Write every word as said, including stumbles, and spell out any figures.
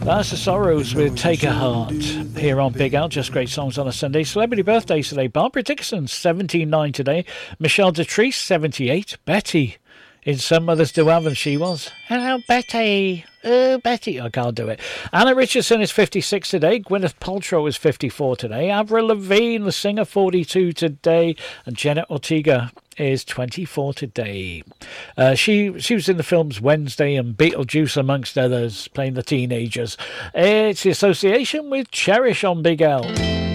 That's the Sorrows with Take a Heart here on Big Al. Just great songs on a Sunday. Celebrity birthdays today. Barbara Dixon, seventy-nine today. Michelle Detrice, seventy-eight. Betty, in Some Mothers Do Have Them, she was. Hello, Betty. Oh, Betty. I can't do it. Anna Richardson is fifty-six today. Gwyneth Paltrow is fifty-four today. Avril Lavigne, the singer, forty-two today. And Jenna Ortega is twenty-four today. Uh, she she was in the films Wednesday and Beetlejuice, amongst others, playing the teenagers. It's the association with Cherish on Big L.